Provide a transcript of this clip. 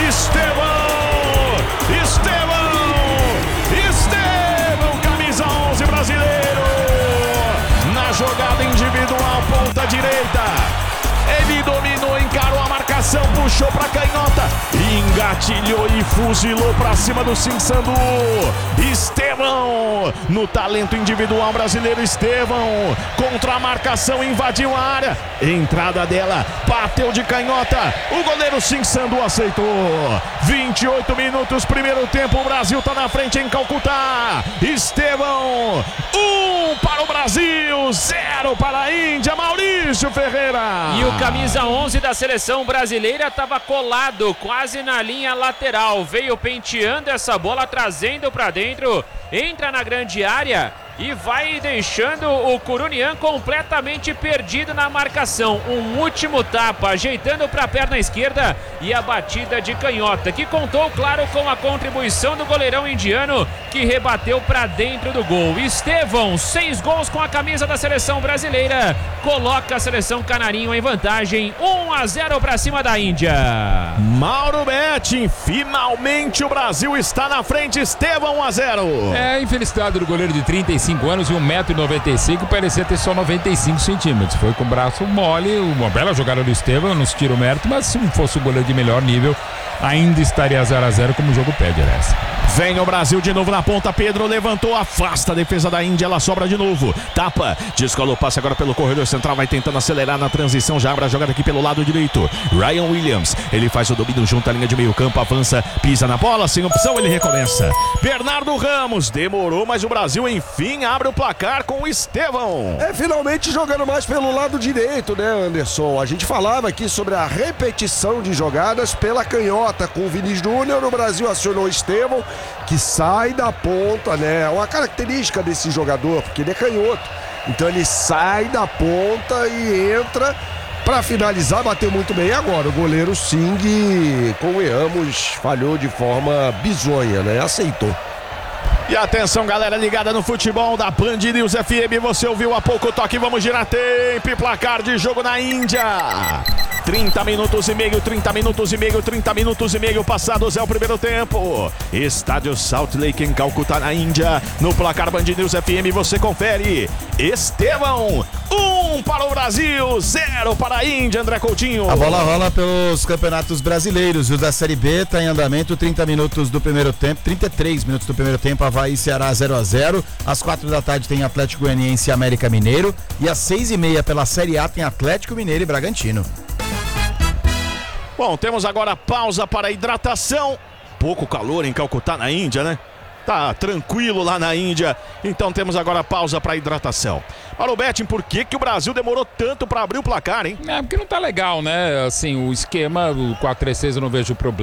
Estevão, camisa 11 brasileiro. Na jogada individual, ponta direita. Ele dominou, encarou a marcação, puxou pra canhota, engatilhou e fuzilou pra cima do Sinsandu. Estevão, no talento individual brasileiro, Estevão, contra a marcação, invadiu a área. Entrada dela, bateu de canhota, o goleiro Sinsandu aceitou. 28 minutos, primeiro tempo, o Brasil tá na frente em Calcutá. Estevão, 1 para o Brasil, 0 para a Índia. Maurício Ferreira. E o camisa 11 da seleção brasileira estava colado quase na linha lateral, veio penteando essa bola, trazendo para dentro, entra na grande área e vai deixando o Curunian completamente perdido na marcação. Um último tapa, ajeitando para a perna esquerda e a batida de canhota, que contou, claro, com a contribuição do goleirão indiano, que rebateu para dentro do gol. Estevão, 6 gols com a camisa da seleção brasileira, coloca a seleção canarinho em vantagem, 1-0 para cima da Índia. Mauro Betting, finalmente o Brasil está na frente. Estevão, 1-0. É, infelicidade do goleiro de 35 anos e 1,95 m, parecia ter só 95 centímetros. Foi com o braço mole, uma bela jogada do Estevão, não se tira o mérito, mas se não fosse o goleiro de melhor nível, ainda estaria 0-0 como o jogo pede, aliás. Vem o Brasil de novo na ponta, Pedro levantou, afasta a defesa da Índia, ela sobra de novo, tapa, descolou o passe agora pelo corredor central, vai tentando acelerar na transição, já abre a jogada aqui pelo lado direito, Ryan Williams, ele faz o domínio junto à linha de meio campo, avança, pisa na bola, sem opção, ele recomeça. Bernardo Ramos, demorou, mas o Brasil enfim abre o placar com o Estevão. Finalmente jogando mais pelo lado direito, né, Anderson? A gente falava aqui sobre a repetição de jogadas pela canhota com o Vini Júnior, o Brasil acionou o Estevão, que sai da ponta, né? É uma característica desse jogador, porque ele é canhoto. Então ele sai da ponta e entra para finalizar, bateu muito bem. Agora o goleiro Singh, convenhamos, falhou de forma bizonha, né? Aceitou. E atenção, galera ligada no futebol da Band News FM, você ouviu há pouco o toque, vamos girar tempo e placar de jogo na Índia. 30 minutos e meio, 30 minutos e meio, 30 minutos e meio passados é o primeiro tempo. Estádio Salt Lake em Calcutá, na Índia. No placar Band News FM você confere. Estevão, 1 para o Brasil, 0 para a Índia, André Coutinho. A bola rola pelos campeonatos brasileiros. O da Série B está em andamento, 30 minutos do primeiro tempo, 33 minutos do primeiro tempo, Avaí e Ceará 0-0. Às 4 da tarde tem Atlético Goianiense e América Mineiro. E às 6h30 pela Série A tem Atlético Mineiro e Bragantino. Bom, temos agora pausa para hidratação. Pouco calor em Calcutá, na Índia, né? Tá tranquilo lá na Índia. Então temos agora pausa para hidratação. Para o Betting, por que o Brasil demorou tanto para abrir o placar, hein? Porque não tá legal, né? Assim, o esquema, o 4-3-3 eu não vejo problema.